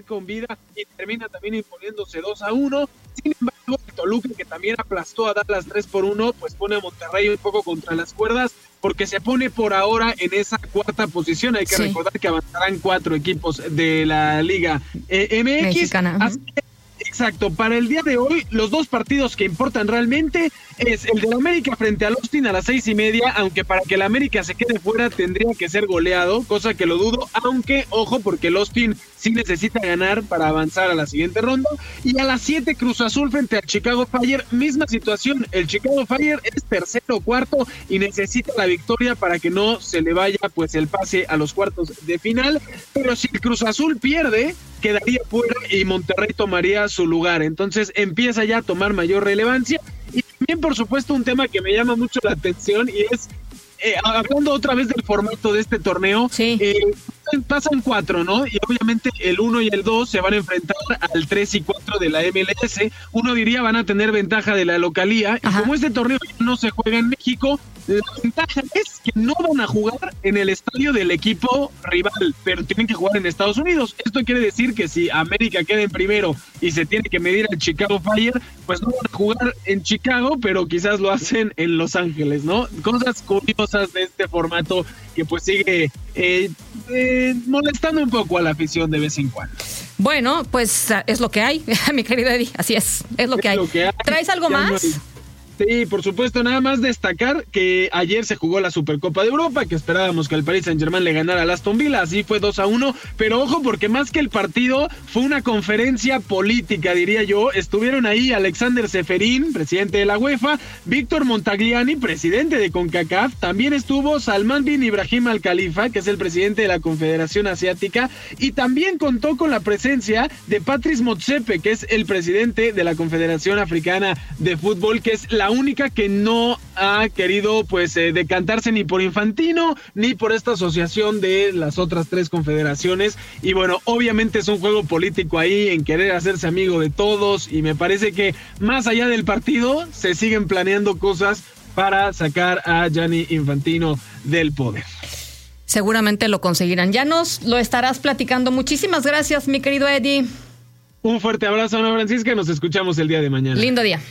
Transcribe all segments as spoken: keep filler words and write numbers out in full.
seguir con vida y termina también imponiéndose dos a uno. Sin embargo, el Toluca, que también aplastó a Dallas tres por uno, pues pone a Monterrey un poco contra las cuerdas, porque se pone por ahora en esa cuarta posición. Hay que sí. recordar que avanzarán cuatro equipos de la Liga eh, M X. Mexicana. Así que, exacto, para el día de hoy, los dos partidos que importan realmente es el del América frente al Austin a las seis y media, aunque para que el América se quede fuera tendría que ser goleado, cosa que lo dudo, aunque, ojo, porque el Austin sí necesita ganar para avanzar a la siguiente ronda. Y a las siete, Cruz Azul frente al Chicago Fire, misma situación, el Chicago Fire es tercero o cuarto y necesita la victoria para que no se le vaya pues el pase a los cuartos de final, pero si el Cruz Azul pierde, quedaría fuera y Monterrey tomaría su lugar, entonces empieza ya a tomar mayor relevancia. Y también, por supuesto, un tema que me llama mucho la atención y es, eh, hablando otra vez del formato de este torneo, sí. eh, pasan cuatro, ¿no? Y obviamente el uno y el dos se van a enfrentar al tres y cuatro de la M L S. Uno diría van a tener ventaja de la localía. Ajá. Y como este torneo ya no se juega en México, la ventaja es que no van a jugar en el estadio del equipo rival, pero tienen que jugar en Estados Unidos. Esto quiere decir que si América queda en primero y se tiene que medir al Chicago Fire, pues no van a jugar en Chicago, pero quizás lo hacen en Los Ángeles, ¿no? Cosas curiosas de este formato que pues sigue eh, eh, molestando un poco a la afición de vez en cuando. Bueno, pues es lo que hay, mi querido Eddie, así es, es lo que, es hay. Lo que hay. ¿Traes algo ya más? No Sí, por supuesto, nada más destacar que ayer se jugó la Supercopa de Europa, que esperábamos que el Paris Saint-Germain le ganara al Aston Villa, así fue dos a uno, pero ojo porque más que el partido fue una conferencia política, diría yo. Estuvieron ahí Alexander Ceferín, presidente de la UEFA, Víctor Montagliani, presidente de CONCACAF, también estuvo Salman bin Ibrahim Al Khalifa, que es el presidente de la Confederación Asiática, y también contó con la presencia de Patrice Motsepe, que es el presidente de la Confederación Africana de Fútbol, que es la única que no ha querido pues eh, decantarse ni por Infantino ni por esta asociación de las otras tres confederaciones. Y bueno, obviamente es un juego político ahí en querer hacerse amigo de todos, y me parece que más allá del partido se siguen planeando cosas para sacar a Gianni Infantino del poder. Seguramente lo conseguirán. Ya nos lo estarás platicando. Muchísimas gracias, mi querido Eddie. Un fuerte abrazo, Ana Francisca. Nos escuchamos el día de mañana. Lindo día.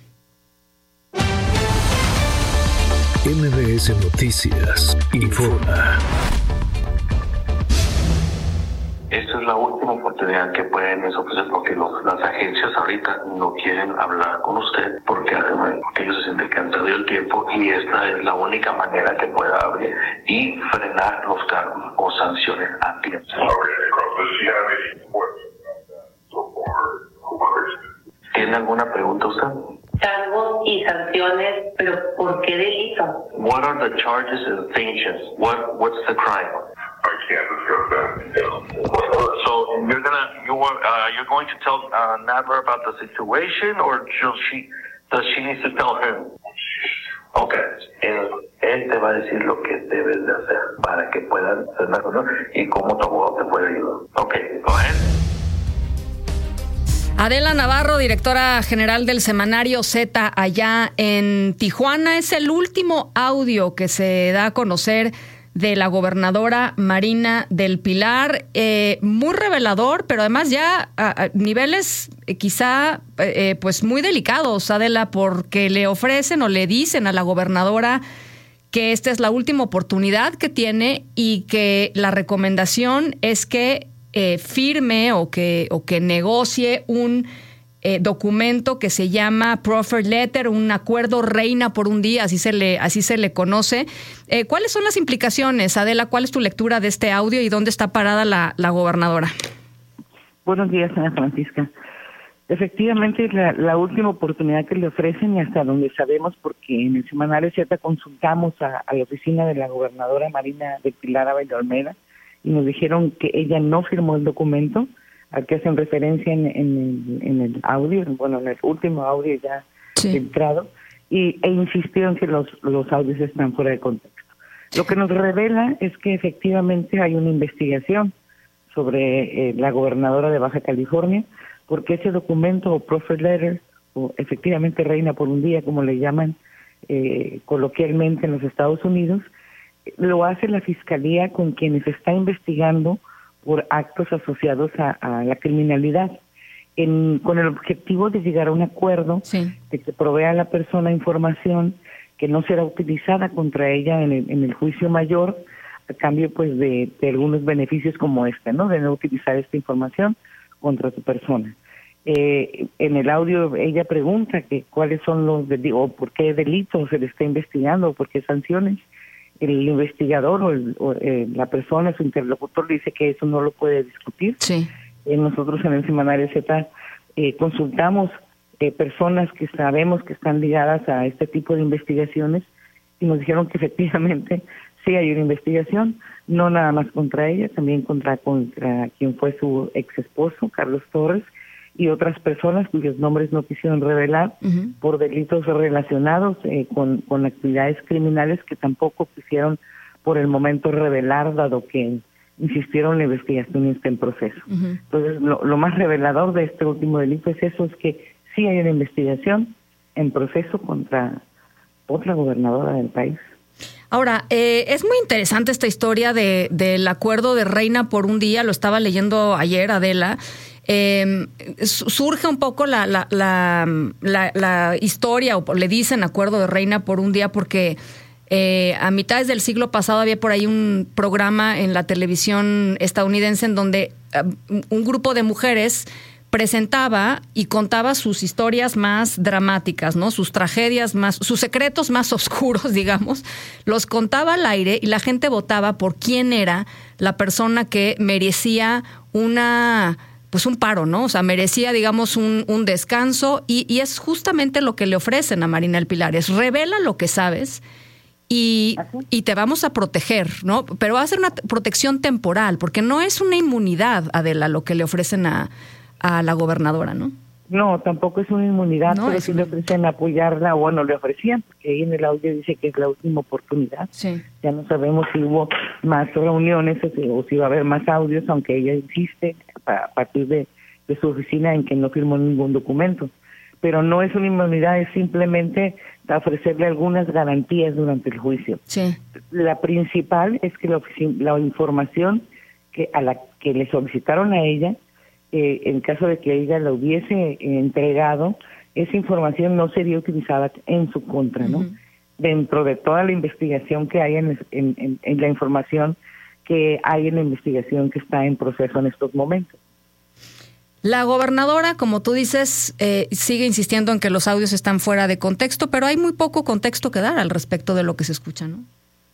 M B S Noticias informa. Esta es la última oportunidad que pueden ofrecer, porque los, las agencias ahorita no quieren hablar con usted porque, porque ellos se sienten que han perdido el tiempo, y esta es la única manera que pueda abrir y frenar los cargos o sanciones a tiempo. ¿Tiene alguna pregunta usted? Cargos y sanciones, pero ¿por qué delito? What are the charges and sanctions? What what's the crime? I can't discuss that. So you're gonna you are uh, you're going to tell uh, Nadler about the situation, or should she does she need to tell him? Okay, él, él te va a decir lo que debes de hacer para que puedan hacer la cosa y cómo tu abogado te puede ayudar. Okay, go ahead. Adela Navarro, directora general del semanario Z allá en Tijuana. Es el último audio que se da a conocer de la gobernadora Marina del Pilar. Eh, muy revelador, pero además ya a, a niveles eh, quizá eh, pues muy delicados, Adela, porque le ofrecen o le dicen a la gobernadora que esta es la última oportunidad que tiene y que la recomendación es que Eh, firme o que, o que negocie un eh, documento que se llama Proffered Letter, un acuerdo reina por un día, así se le, así se le conoce. Eh, ¿Cuáles son las implicaciones, Adela? ¿Cuál es tu lectura de este audio y dónde está parada la, la gobernadora? Buenos días, Ana Francisca. Efectivamente, la, la última oportunidad que le ofrecen, y hasta donde sabemos, porque en el semanario Z consultamos a, a la oficina de la gobernadora Marina del Pilar Ávila Olmeda, y nos dijeron que ella no firmó el documento al que hacen referencia en, en, en el audio, bueno, en el último audio ya sí. filtrado, y, e insistió en que los, los audios están fuera de contexto. Lo que nos revela es que efectivamente hay una investigación sobre eh, la gobernadora de Baja California, porque ese documento o Proffered Letter, o efectivamente reina por un día, como le llaman eh, coloquialmente en los Estados Unidos, lo hace la Fiscalía con quienes está investigando por actos asociados a, a la criminalidad, en, con el objetivo de llegar a un acuerdo sí. de que provea a la persona información que no será utilizada contra ella en el, en el juicio mayor, a cambio pues de, de algunos beneficios como este, ¿no? De no utilizar esta información contra tu persona. Eh, en el audio ella pregunta que cuáles son los delitos, o por qué delitos se le está investigando, o por qué sanciones. El investigador o, el, o eh, la persona, su interlocutor, dice que eso no lo puede discutir. Sí. Eh, nosotros en el Semanario Z eh, consultamos eh, personas que sabemos que están ligadas a este tipo de investigaciones y nos dijeron que efectivamente sí hay una investigación, no nada más contra ella, también contra, contra quien fue su ex esposo, Carlos Torres, y otras personas cuyos nombres no quisieron revelar uh-huh. por delitos relacionados eh, con, con actividades criminales que tampoco quisieron por el momento revelar, dado que insistieron la investigación está en proceso. Uh-huh. Entonces, lo, lo más revelador de este último delito es eso, es que sí hay una investigación en proceso contra otra gobernadora del país. Ahora, eh, es muy interesante esta historia de del acuerdo de Reina por un día, lo estaba leyendo ayer, Adela. Eh, surge un poco la, la, la, la, la historia, o le dicen acuerdo de Reina por un día, porque eh, a mitades del siglo pasado había por ahí un programa en la televisión estadounidense en donde uh, un grupo de mujeres presentaba y contaba sus historias más dramáticas, ¿no? Sus tragedias más, sus secretos más oscuros, digamos, los contaba al aire y la gente votaba por quién era la persona que merecía una, pues un paro, ¿no? O sea, merecía, digamos, un, un descanso y, y es justamente lo que le ofrecen a Marina del Pilar, es revela lo que sabes y, y te vamos a proteger, ¿no? Pero va a ser una protección temporal, porque no es una inmunidad, Adela, lo que le ofrecen a a la gobernadora, ¿no? No, tampoco es una inmunidad, no, pero es sí una... le ofrecen apoyarla, o bueno, le ofrecían, porque ahí en el audio dice que es la última oportunidad. Sí. Ya no sabemos si hubo más reuniones o si, o si va a haber más audios, aunque ella insiste a partir de, de su oficina en que no firmó ningún documento. Pero no es una inmunidad, es simplemente ofrecerle algunas garantías durante el juicio. Sí. La principal es que la, la información que a la que le solicitaron a ella, Eh, en caso de que ella la hubiese eh, entregado, esa información no sería utilizada en su contra, ¿no? Uh-huh. Dentro de toda la investigación que hay en, en, en, en la información que hay en la investigación que está en proceso en estos momentos. La gobernadora, como tú dices, eh, sigue insistiendo en que los audios están fuera de contexto, pero hay muy poco contexto que dar al respecto de lo que se escucha, ¿no?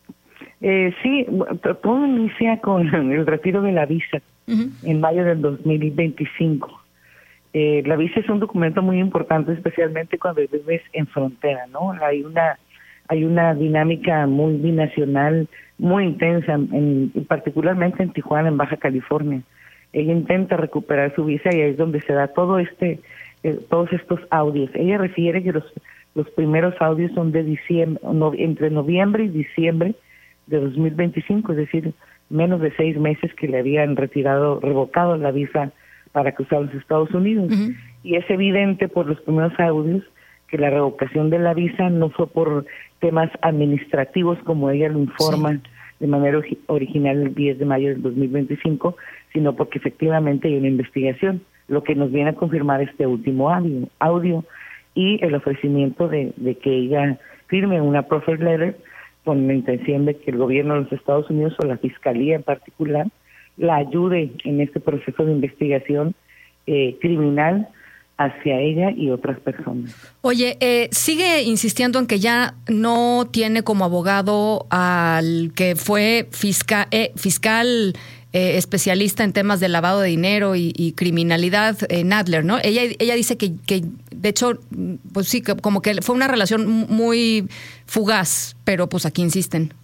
Eh, sí, todo inicia con el retiro de la visa uh-huh. en mayo del dos mil veinticinco. Eh, la visa es un documento muy importante, especialmente cuando vives en frontera, ¿no? Hay una hay una dinámica muy binacional, muy intensa, en, particularmente en Tijuana, en Baja California. Ella intenta recuperar su visa y ahí es donde se da todo este eh, todos estos audios. Ella refiere que los los primeros audios son de diciembre, no, entre noviembre y diciembre de dos mil veinticinco, es decir, menos de seis meses que le habían retirado, revocado la visa para cruzar los Estados Unidos. Uh-huh. Y es evidente por los primeros audios que la revocación de la visa no fue por temas administrativos, como ella lo informa sí. de manera original el diez de mayo del dos mil veinticinco, sino porque efectivamente hay una investigación, lo que nos viene a confirmar este último audio, audio y el ofrecimiento de, de que ella firme una proffer letter con la intención de que el gobierno de los Estados Unidos o la Fiscalía en particular la ayude en este proceso de investigación eh, criminal hacia ella y otras personas. Oye, eh, sigue insistiendo en que ya no tiene como abogado al que fue fiscal, eh, fiscal eh, especialista en temas de lavado de dinero y, y criminalidad, eh, Nadler, ¿no? Ella, ella dice que, que de hecho, pues sí, que como que fue una relación muy fugaz, pero pues aquí insisten.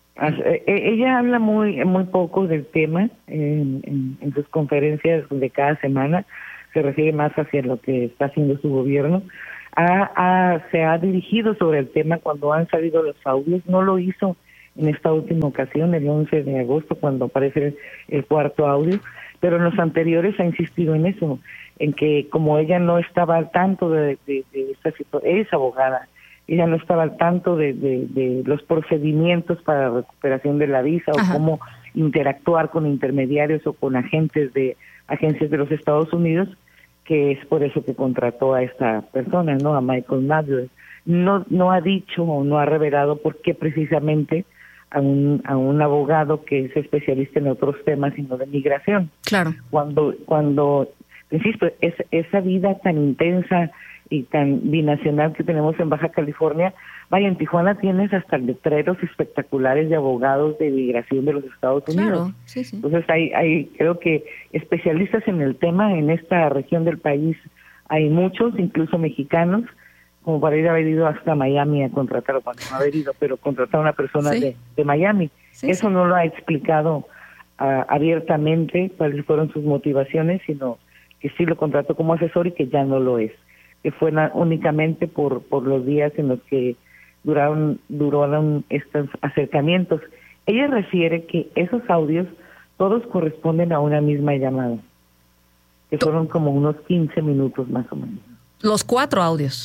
Ella habla muy muy poco del tema en, en, en sus conferencias de cada semana, se refiere más hacia lo que está haciendo su gobierno. Ha, ha, se ha dirigido sobre el tema cuando han salido los audios, no lo hizo en esta última ocasión, el once de agosto, cuando aparece el, el cuarto audio, pero en los anteriores ha insistido en eso, en que como ella no estaba al tanto de, de, de esta situación, es abogada, ella no estaba al tanto de, de, de los procedimientos para la recuperación de la visa. Ajá. O cómo interactuar con intermediarios o con agentes de agencias de los Estados Unidos, que es por eso que contrató a esta persona, ¿no? A Michael Nadler. No, no ha dicho o no ha revelado por qué precisamente a un, a un abogado que es especialista en otros temas y no de migración. Claro. Cuando, cuando, insisto, es, esa vida tan intensa y tan binacional que tenemos en Baja California, vaya, en Tijuana tienes hasta letreros espectaculares de abogados de migración de los Estados Unidos. Claro, sí, sí. Entonces hay, hay, creo que especialistas en el tema en esta región del país hay muchos, incluso mexicanos, como para ir a haber ido hasta Miami a contratar, o para no haber ido, pero contratar a una persona sí. de, de Miami. Sí, Eso sí. no lo ha explicado uh, abiertamente cuáles fueron sus motivaciones, sino que sí lo contrató como asesor y que ya no lo es, que fue na- únicamente por, por los días en los que duraron, duraron estos acercamientos. Ella refiere que esos audios todos corresponden a una misma llamada, que fueron como unos quince minutos más o menos. Los cuatro audios.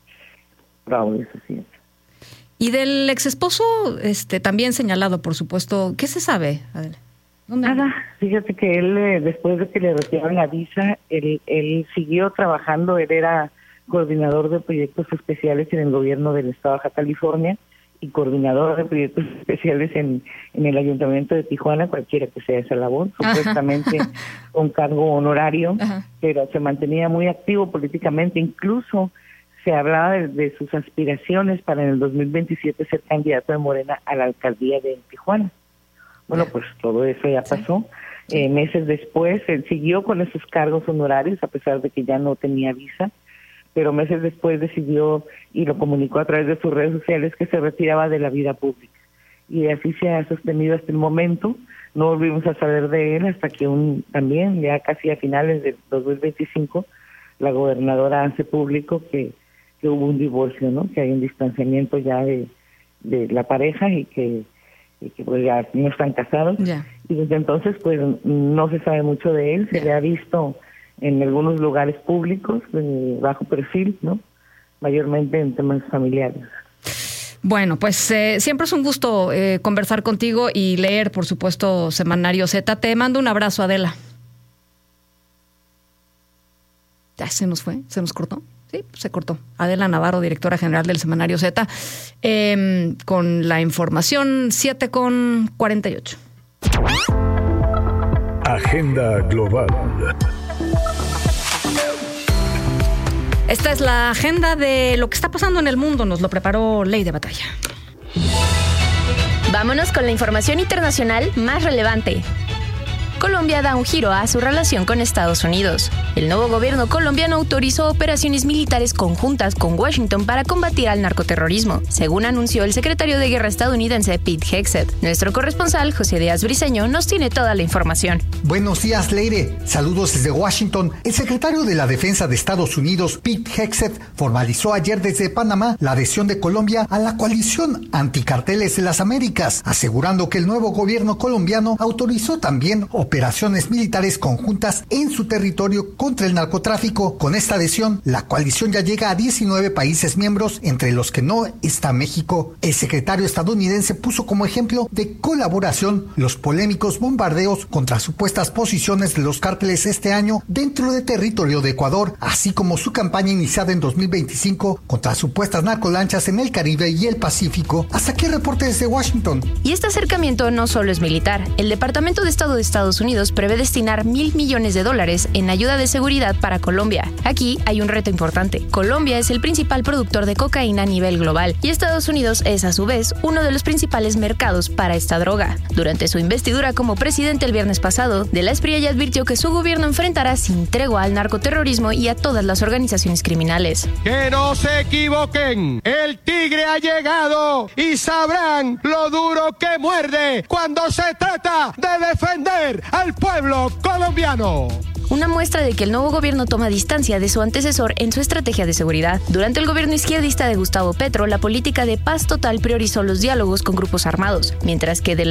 Audios, así es. Y del ex esposo, este, también señalado, por supuesto, ¿qué se sabe, Adela? ¿Dónde? Nada, fíjate que él, eh, después de que le retiraron la visa, él, él siguió trabajando, él era coordinador de proyectos especiales en el gobierno del estado de Baja California y coordinador de proyectos especiales en, en el ayuntamiento de Tijuana, cualquiera que sea esa labor, supuestamente un cargo honorario, Ajá. pero se mantenía muy activo políticamente, incluso se hablaba de, de sus aspiraciones para en el dos mil veintisiete ser candidato de Morena a la alcaldía de Tijuana. Bueno, pues todo eso ya pasó. Sí. Eh, meses después, él siguió con esos cargos honorarios, a pesar de que ya no tenía visa, pero meses después decidió, y lo comunicó a través de sus redes sociales, que se retiraba de la vida pública. Y así se ha sostenido hasta el momento. No volvimos a saber de él hasta que un también, ya casi a finales del dos mil veinticinco, la gobernadora hace público que que hubo un divorcio, ¿no? Que hay un distanciamiento ya de, de la pareja y que, y que pues ya no están casados. Yeah. Y desde entonces pues no se sabe mucho de él, se yeah. le ha visto en algunos lugares públicos de bajo perfil, ¿no? Mayormente en temas familiares. Bueno, pues eh, siempre es un gusto eh, conversar contigo y leer, por supuesto, Semanario Z. Te mando un abrazo, Adela. Ya se nos fue, se nos cortó. Sí, se cortó. Adela Navarro, directora general del Semanario Z, eh, con la información siete con cuarenta y ocho. Agenda global. Esta es la agenda de lo que está pasando en el mundo. Nos lo preparó Ley de Batalla. Vámonos con la información internacional más relevante. Colombia da un giro a su relación con Estados Unidos. El nuevo gobierno colombiano autorizó operaciones militares conjuntas con Washington para combatir al narcoterrorismo, según anunció el secretario de Guerra estadounidense Pete Hegseth. Nuestro corresponsal, José Díaz Briceño, nos tiene toda la información. Buenos días, Leire. Saludos desde Washington. El secretario de la Defensa de Estados Unidos, Pete Hegseth, formalizó ayer desde Panamá la adhesión de Colombia a la coalición anticarteles de las Américas, asegurando que el nuevo gobierno colombiano autorizó también operaciones militares conjuntas en su territorio contra el narcotráfico. Con esta adhesión, la coalición ya llega a diecinueve países miembros, entre los que no está México. El secretario estadounidense puso como ejemplo de colaboración los polémicos bombardeos contra supuestas posiciones de los cárteles este año dentro de territorio de Ecuador, así como su campaña iniciada en dos mil veinticinco contra supuestas narcolanchas en el Caribe y el Pacífico. Hasta aquí el reporte desde Washington. Y este acercamiento no solo es militar. El Departamento de Estado de Estados Unidos prevé destinar mil millones de dólares en ayuda de seguridad para Colombia. Aquí hay un reto importante. Colombia es el principal productor de cocaína a nivel global y Estados Unidos es a su vez uno de los principales mercados para esta droga. Durante su investidura como presidente el viernes pasado, De la Espriella ya advirtió que su gobierno enfrentará sin tregua al narcoterrorismo y a todas las organizaciones criminales. Que no se equivoquen, el tigre ha llegado y sabrán lo duro que muerde cuando se trata de defender al pueblo colombiano. Una muestra de que el nuevo gobierno toma distancia de su antecesor en su estrategia de seguridad. Durante el gobierno izquierdista de Gustavo Petro, la política de paz total priorizó los diálogos con grupos armados, mientras que de